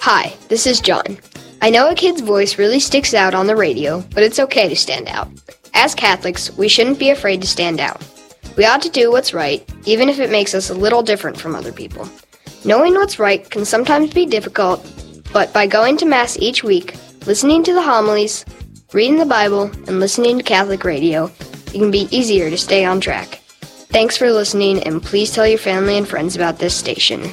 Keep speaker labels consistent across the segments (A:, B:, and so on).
A: Hi, this is John. I know a kid's voice really sticks out on the radio, but it's okay to stand out. As Catholics, we shouldn't be afraid to stand out. We ought to do what's right, even if it makes us a little different from other people. Knowing what's right can sometimes be difficult, but by going to Mass each week, listening to the homilies, reading the Bible, and listening to Catholic radio, it can be easier to stay on track. Thanks for listening, and please tell your family and friends about this station.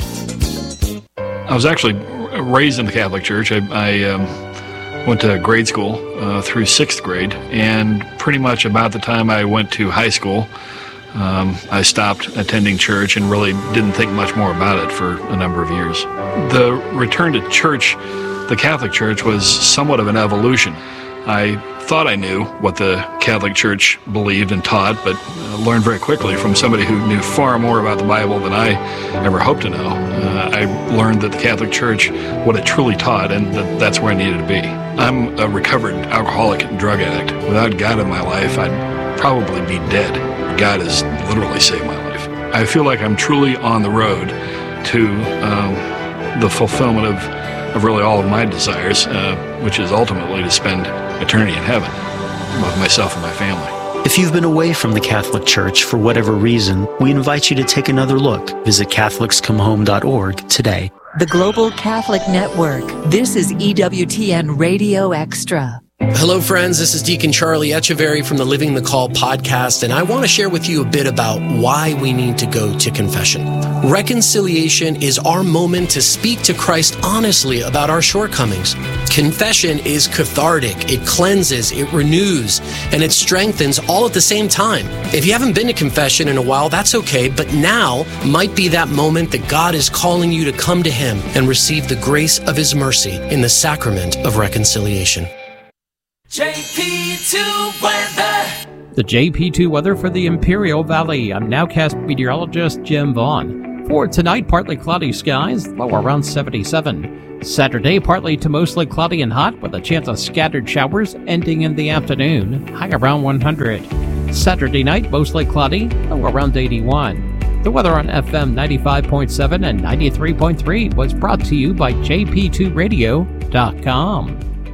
B: I was actually raised in the Catholic Church. I went to grade school through 6th grade, and pretty much about the time I went to high school, I stopped attending church and really didn't think much more about it for a number of years. The return to church, the Catholic Church, was somewhat of an evolution. I thought I knew what the Catholic Church believed and taught, but learned very quickly from somebody who knew far more about the Bible than I ever hoped to know. I learned that the Catholic Church, what it truly taught, and that's where I needed to be. I'm a recovered alcoholic and drug addict. Without God in my life, I'd probably be dead. God has literally saved my life. I feel like I'm truly on the road to the fulfillment of really all of my desires, which is ultimately to spend eternity in heaven with myself and my family.
C: If you've been away from the Catholic Church for whatever reason, we invite you to take another look. Visit CatholicsComeHome.org today.
D: The Global Catholic Network. This is EWTN Radio Extra.
E: Hello, friends. This is Deacon Charlie Echeverry from the Living the Call podcast, and I want to share with you a bit about why we need to go to confession. Reconciliation is our moment to speak to Christ honestly about our shortcomings. Confession is cathartic. It cleanses, it renews, and it strengthens all at the same time. If you haven't been to confession in a while, that's okay, but now might be that moment that God is calling you to come to Him and receive the grace of His mercy in the sacrament of reconciliation.
F: JP2 weather.
G: The JP2 weather for the Imperial Valley. I'm Nowcast meteorologist Jim Vaughn. For tonight, partly cloudy skies, low around 77. Saturday, partly to mostly cloudy and hot with a chance of scattered showers ending in the afternoon, high around 100. Saturday night, mostly cloudy, low around 81. The weather on FM 95.7 and 93.3 was brought to you by jp2radio.com.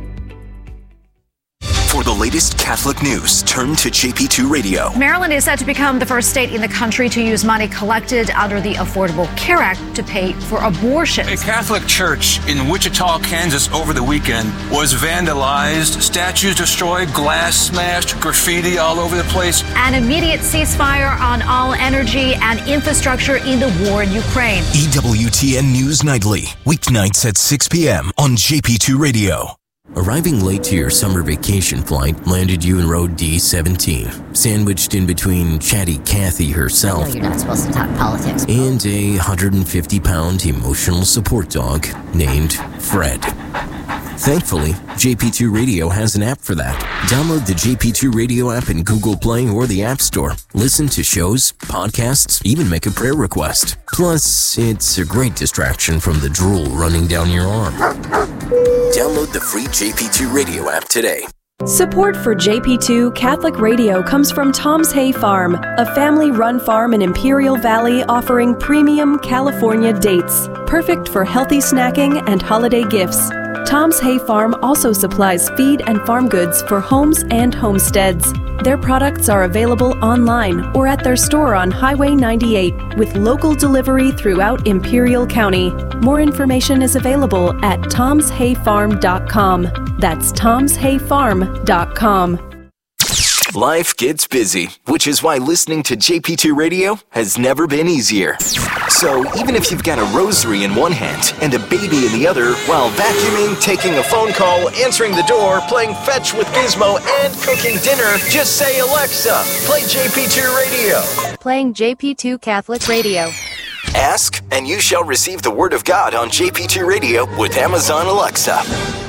H: For the latest Catholic news, turn to JP2 Radio.
I: Maryland is set to become the first state in the country to use money collected under the Affordable Care Act to pay for abortions.
J: A Catholic church in Wichita, Kansas over the weekend was vandalized, statues destroyed, glass smashed, graffiti all over the place.
I: An immediate ceasefire on all energy and infrastructure in the war in Ukraine.
H: EWTN News Nightly, weeknights at 6 p.m. on JP2 Radio.
K: Arriving late to your summer vacation flight landed you in row D17, sandwiched in between chatty Kathy herself.
L: I know you're not supposed to talk politics.
K: And a 150-pound emotional support dog named Fred. Thankfully, JP2 Radio has an app for that. Download the JP2 Radio app in Google Play or the App Store. Listen to shows, podcasts, even make a prayer request. Plus, it's a great distraction from the drool running down your arm. Download the free JP2 Radio app today.
M: Support for JP2 Catholic Radio comes from Tom's Hay Farm, a family-run farm in Imperial Valley offering premium California dates, perfect for healthy snacking and holiday gifts. Tom's Hay Farm also supplies feed and farm goods for homes and homesteads. Their products are available online or at their store on Highway 98 with local delivery throughout Imperial County. More information is available at tomshayfarm.com. That's tomshayfarm.com.
H: Life gets busy, which is why listening to JP2 Radio has never been easier. So even if you've got a rosary in one hand and a baby in the other, while vacuuming, taking a phone call, answering the door, playing fetch with Gizmo, and cooking dinner, just say, Alexa, play JP2 Radio.
N: Playing JP2 Catholic Radio.
H: Ask, and you shall receive the Word of God on JP2 Radio with Amazon Alexa.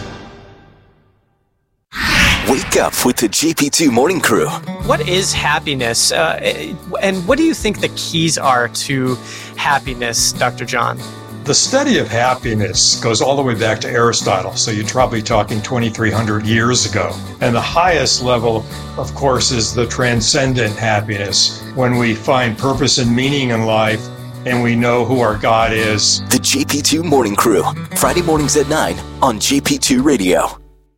H: Wake up with the JP2 Morning Crew.
O: What is happiness? And what do you think the keys are to happiness, Dr. John?
P: The study of happiness goes all the way back to Aristotle, so you're probably talking 2,300 years ago. And the highest level, of course, is the transcendent happiness, when we find purpose and meaning in life and we know who our God is.
H: The JP2 Morning Crew, Friday mornings at 9 on JP2 Radio.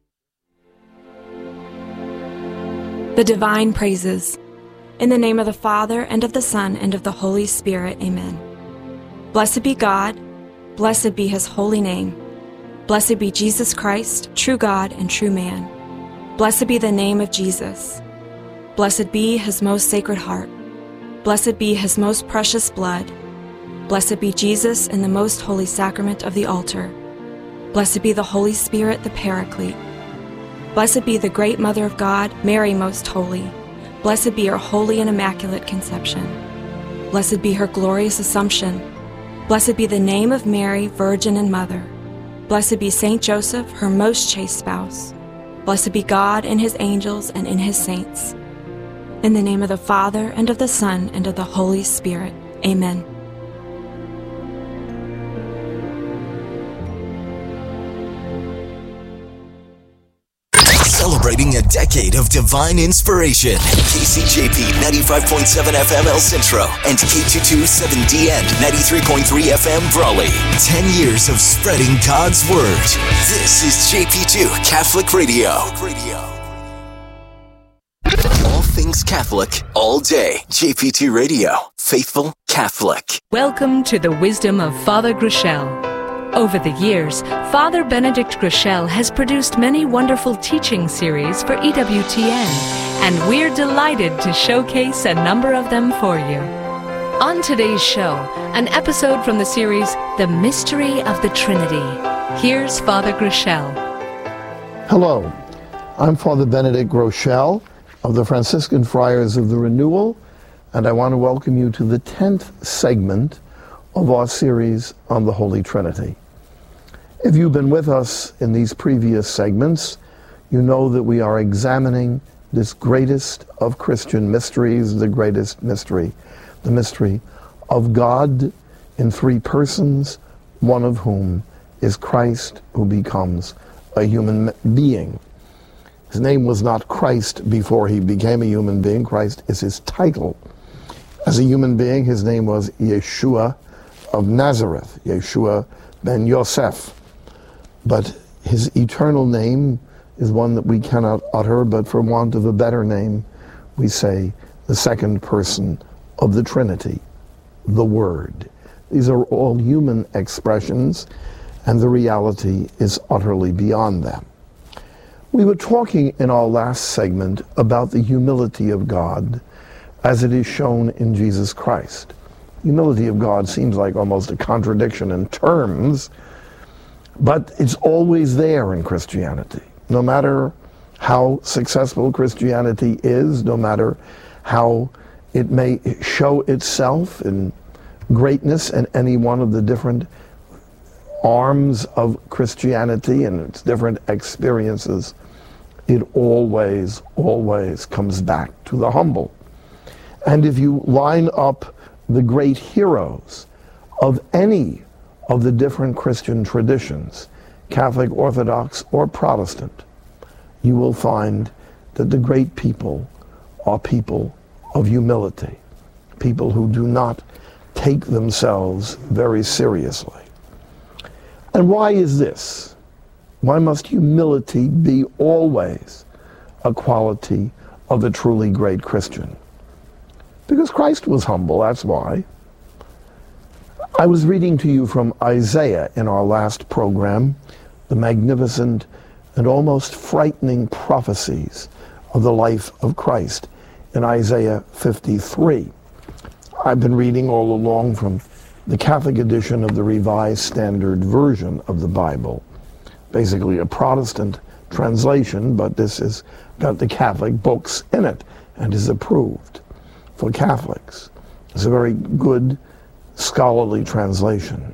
L: The Divine Praises. In the name of the Father, and of the Son, and of the Holy Spirit. Amen. Blessed be God. Blessed be his holy name. Blessed be Jesus Christ, true God and true man. Blessed be the name of Jesus. Blessed be his most sacred heart. Blessed be his most precious blood. Blessed be Jesus in the most holy sacrament of the altar. Blessed be the Holy Spirit, the Paraclete. Blessed be the great Mother of God, Mary most holy. Blessed be her holy and immaculate conception. Blessed be her glorious assumption. Blessed be the name of Mary, Virgin and Mother. Blessed be Saint Joseph, her most chaste spouse. Blessed be God in his angels and in his saints. In the name of the Father, and of the Son, and of the Holy Spirit. Amen.
H: Celebrating a decade of divine inspiration. KCJP 95.7 FM El Centro and K22 7DN 93.3 FM Brawley. 10 years of spreading God's Word. This is JP2 Catholic Radio. All things Catholic, all day. JP2 Radio. Faithful Catholic.
D: Welcome to the wisdom of Father Grushel. Over the years, Father Benedict Grushel has produced many wonderful teaching series for EWTN, and we're delighted to showcase a number of them for you. On today's show, an episode from the series, The Mystery of the Trinity. Here's Father Grushel.
Q: Hello, I'm Father Benedict Grushel of the Franciscan Friars of the Renewal, and I want to welcome you to the 10th segment of our series on the Holy Trinity. If you've been with us in these previous segments, you know that we are examining this greatest of Christian mysteries, the greatest mystery, the mystery of God in three persons, one of whom is Christ, who becomes a human being. His name was not Christ before he became a human being. Christ is his title. As a human being, his name was Yeshua of Nazareth, Yeshua ben Yosef. But his eternal name is one that we cannot utter, but for want of a better name, we say the second person of the Trinity, the Word. These are all human expressions, and the reality is utterly beyond them. We were talking in our last segment about the humility of God as it is shown in Jesus Christ. Humility of God seems like almost a contradiction in terms, but it's always there in Christianity. No matter how successful Christianity is, no matter how it may show itself in greatness in any one of the different arms of Christianity and its different experiences, it always comes back to the humble. And if you line up the great heroes of any of the different Christian traditions, Catholic, Orthodox, or Protestant, you will find that the great people are people of humility, people who do not take themselves very seriously. And why is this? Why must humility be always a quality of a truly great Christian? Because Christ was humble, that's why. I was reading to you from Isaiah in our last program, the magnificent and almost frightening prophecies of the life of Christ in Isaiah 53. I've been reading all along from the Catholic edition of the Revised Standard Version of the Bible, basically a Protestant translation, but this has got the Catholic books in it and is approved for Catholics. It's a very good scholarly translation.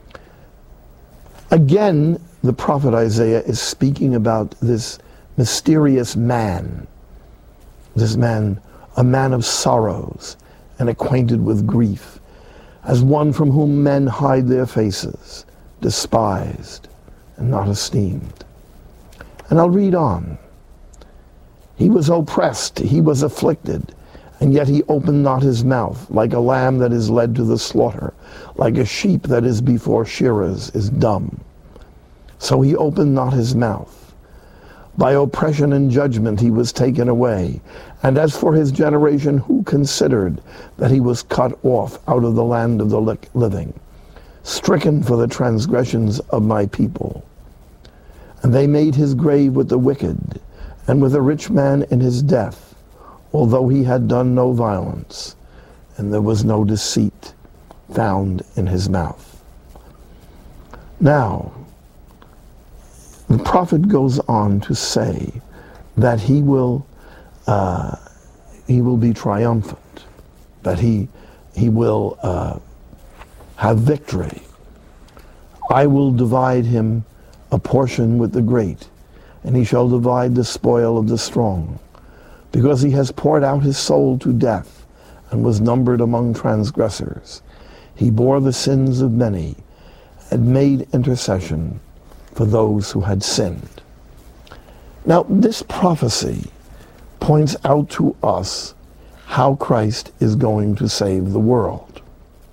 Q: Again, the prophet Isaiah is speaking about this mysterious man, this man, a man of sorrows and acquainted with grief, as one from whom men hide their faces, despised and not esteemed. And I'll read on. He was oppressed, he was afflicted, And yet he opened not his mouth, like a lamb that is led to the slaughter, like a sheep that is before shearers is dumb. So he opened not his mouth. By oppression and judgment he was taken away. And as for his generation, who considered that he was cut off out of the land of the living, stricken for the transgressions of my people? And they made his grave with the wicked, and with a rich man in his death, although he had done no violence, and there was no deceit found in his mouth. Now, the prophet goes on to say that he will be triumphant, that he will have victory. I will divide him a portion with the great, and he shall divide the spoil of the strong, because he has poured out his soul to death and was numbered among transgressors. He bore the sins of many and made intercession for those who had sinned. Now, this prophecy points out to us how Christ is going to save the world.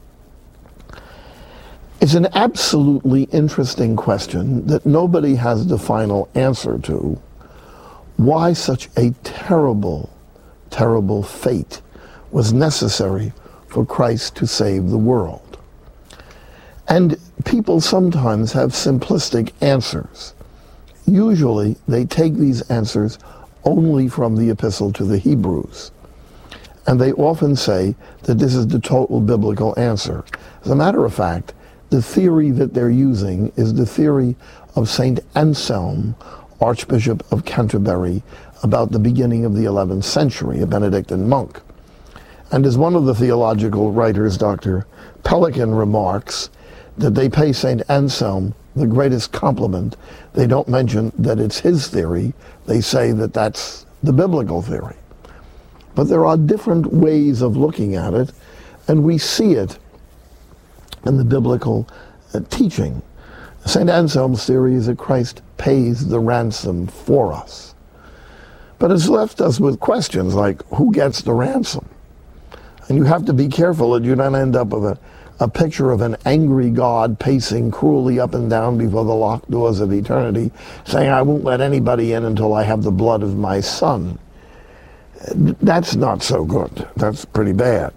Q: It's an absolutely interesting question that nobody has the final answer to. Why such a terrible, terrible fate was necessary for Christ to save the world? And people sometimes have simplistic answers. Usually they take these answers only from the Epistle to the Hebrews. And they often say that this is the total biblical answer. As a matter of fact, the theory that they're using is the theory of St. Anselm, Archbishop of Canterbury, about the beginning of the 11th century, a Benedictine monk. And as one of the theological writers, Dr. Pelican, remarks, that they pay St. Anselm the greatest compliment. They don't mention that it's his theory. They say that that's the biblical theory. But there are different ways of looking at it, and we see it in the biblical teaching. St. Anselm's theory is that Christ pays the ransom for us. But it's left us with questions like, who gets the ransom? And you have to be careful that you don't end up with a picture of an angry God pacing cruelly up and down before the locked doors of eternity, saying, I won't let anybody in until I have the blood of my son. That's not so good. That's pretty bad.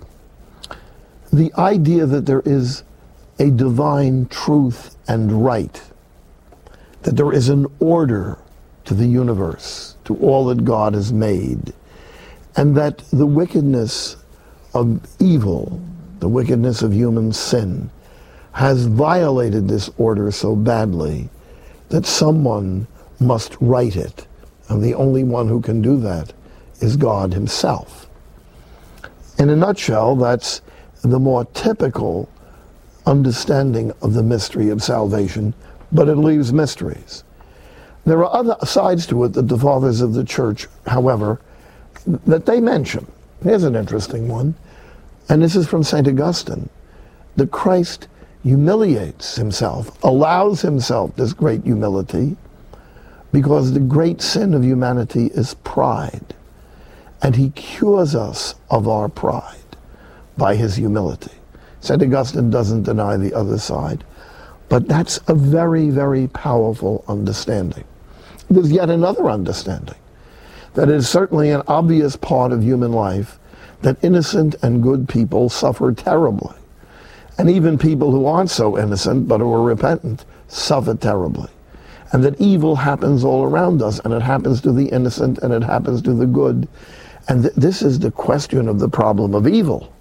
Q: The idea that there is a divine truth and right, that there is an order to the universe, to all that God has made, and that the wickedness of evil, the wickedness of human sin, has violated this order so badly that someone must right it. And the only one who can do that is God himself. In a nutshell, that's the more typical understanding of the mystery of salvation, but it leaves mysteries. There are other sides to it that the fathers of the church, however, that they mention. Here's an interesting one. And this is from St. Augustine, that Christ humiliates himself, allows himself this great humility, because the great sin of humanity is pride. And he cures us of our pride by his humility. St. Augustine doesn't deny the other side, but that's a very, very powerful understanding. There's yet another understanding, that it is certainly an obvious part of human life that innocent and good people suffer terribly. And even people who aren't so innocent but who are repentant suffer terribly. And that evil happens all around us, and it happens to the innocent and it happens to the good. And this is the question of the problem of evil.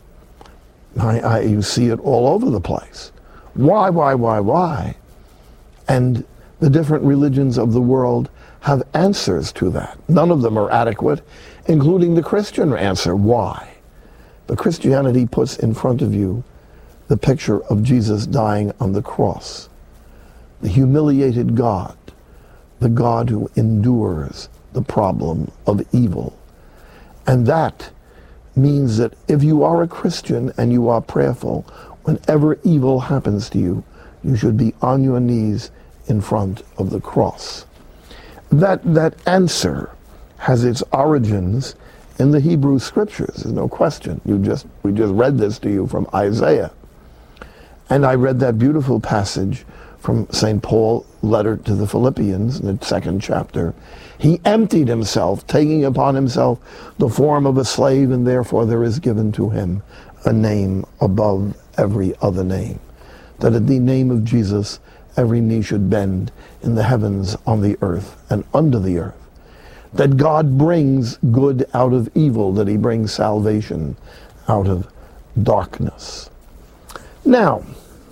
Q: You see it all over the place. Why? And the different religions of the world have answers to that. None of them are adequate, including the Christian answer, why? But Christianity puts in front of you the picture of Jesus dying on the cross, the humiliated God, the God who endures the problem of evil. And that means that if you are a Christian and you are prayerful, whenever evil happens to you, you should be on your knees in front of the cross. That answer has its origins in the Hebrew Scriptures. There's no question. We just read this to you from Isaiah. And I read that beautiful passage from St. Paul's letter to the Philippians in the 2nd chapter. He emptied himself, taking upon himself the form of a slave, and therefore there is given to him a name above every other name, that at the name of Jesus every knee should bend in the heavens, on the earth, and under the earth. That God brings good out of evil, that he brings salvation out of darkness. Now,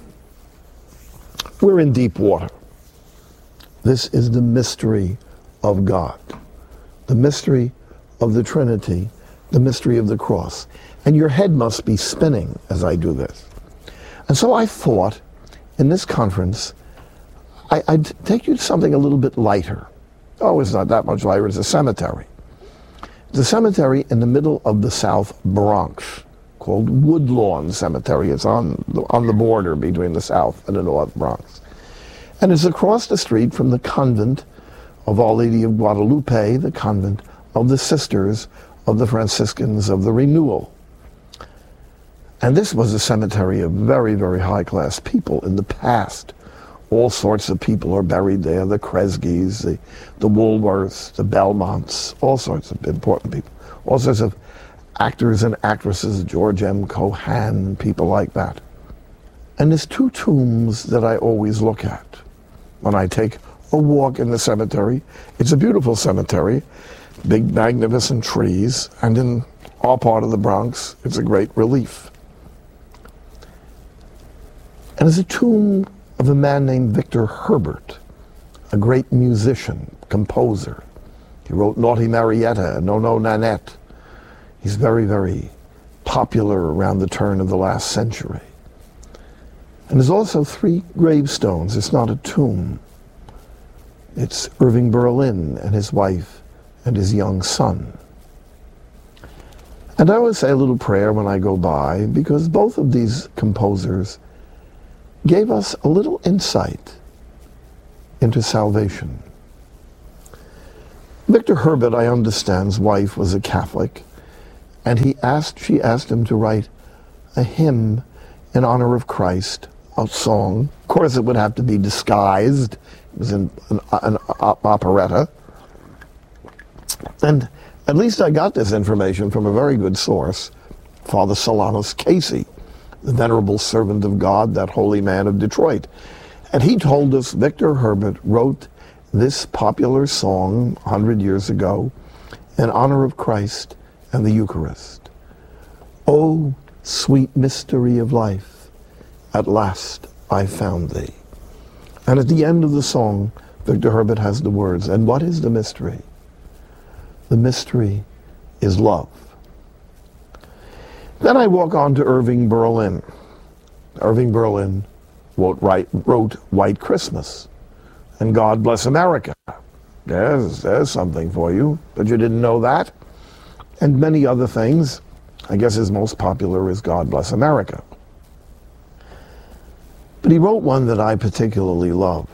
Q: we're in deep water. This is the mystery of God, the mystery of the Trinity, the mystery of the cross. And your head must be spinning as I do this. And so I thought, in this conference, I'd take you to something a little bit lighter. Oh, it's not that much lighter. It's a cemetery. It's a cemetery in the middle of the South Bronx called Woodlawn Cemetery. It's on the border between the South and the North Bronx. And it's across the street from the convent of Our Lady of Guadalupe, the convent of the Sisters of the Franciscans of the Renewal. And this was a cemetery of very, very high-class people in the past. All sorts of people are buried there, the Kresges, the Woolworths, the Belmonts, all sorts of important people. All sorts of actors and actresses, George M. Cohan, people like that. And there's two tombs that I always look at when I take a walk in the cemetery. It's a beautiful cemetery, big magnificent trees, and in our part of the Bronx, it's a great relief. And there's a tomb of a man named Victor Herbert, a great musician, composer. He wrote Naughty Marietta, No No Nanette. He's very, very popular around the turn of the last century. And there's also 3 gravestones. It's not a tomb. It's Irving Berlin and his wife and his young son. And I always say a little prayer when I go by, because both of these composers gave us a little insight into salvation. Victor Herbert, I understand's wife was a Catholic, and she asked him to write a hymn in honor of Christ, a song. Of course, it would have to be disguised. It was an operetta. And at least I got this information from a very good source, Father Solanus Casey, the venerable servant of God, that holy man of Detroit. And he told us Victor Herbert wrote this popular song 100 years ago in honor of Christ and the Eucharist. Oh, sweet mystery of life, at last I found thee. And at the end of the song, Victor Herbert has the words, and what is the mystery? The mystery is love. Then I walk on to Irving Berlin. Irving Berlin wrote White Christmas and God Bless America. There's something for you, but you didn't know that. And many other things. I guess his most popular is God Bless America. But he wrote one that I particularly love,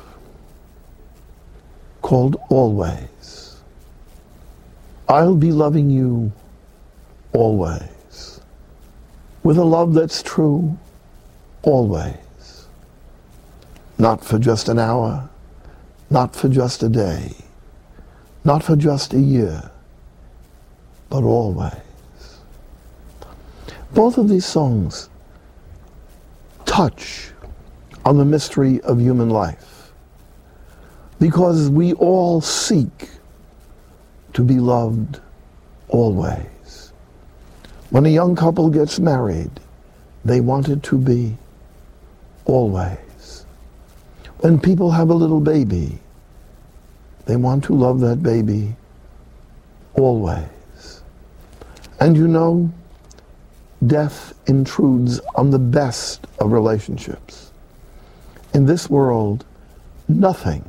Q: called Always. I'll be loving you always, with a love that's true always. Not for just an hour, not for just a day, not for just a year, but always. Both of these songs touch on the mystery of human life, because we all seek to be loved always. When a young couple gets married, they want it to be always. When people have a little baby, they want to love that baby always. And you know, death intrudes on the best of relationships. In this world, nothing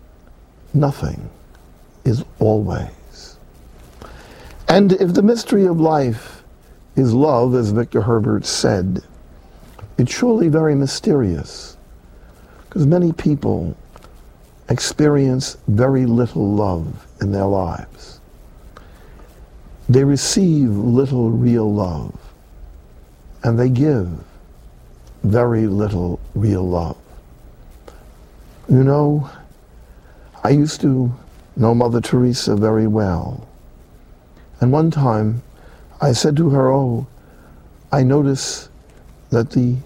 Q: is always. And if the mystery of life is love, as Victor Herbert said, it's surely very mysterious, because many people experience very little love in their lives. They receive little real love, and they give very little real love. You know, I used to know Mother Teresa very well. And one time I said to her, "Oh, I notice that the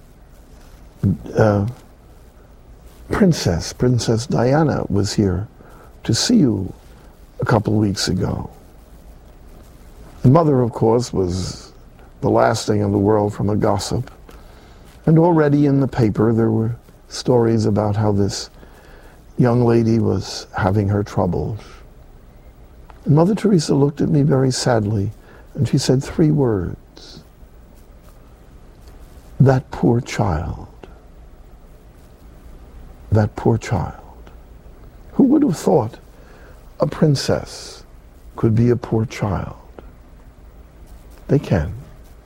Q: Princess Diana was here to see you a couple weeks ago." And Mother, of course, was the last thing in the world from a gossip. And already in the paper there were stories about how this young lady was having her troubles. And Mother Teresa looked at me very sadly, and she said 3 words. "That poor child. That poor child." Who would have thought a princess could be a poor child? They can.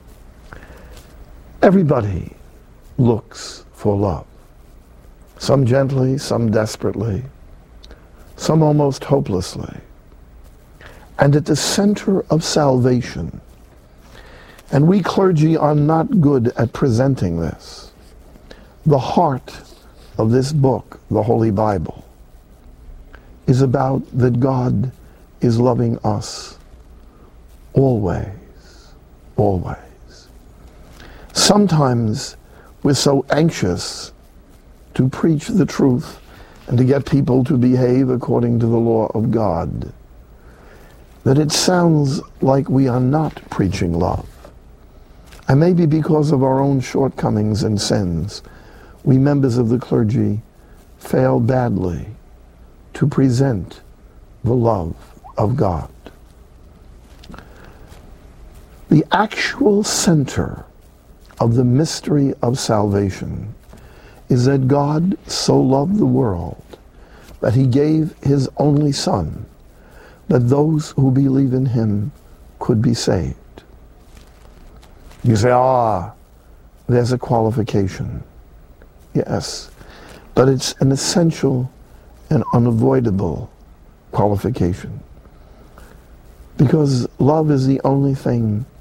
Q: Everybody looks for love. Some gently, some desperately, some almost hopelessly. And at the center of salvation, and we clergy are not good at presenting this, the heart of this book, the Holy Bible, is about that God is loving us always, always. Sometimes we're so anxious to preach the truth and to get people to behave according to the law of God that it sounds like we are not preaching love. And maybe because of our own shortcomings and sins, we members of the clergy fail badly to present the love of God. The actual center of the mystery of salvation is that God so loved the world that he gave his only Son, that those who believe in him could be saved. You say, there's a qualification. Yes, but it's an essential and unavoidable qualification. Because love is the only thing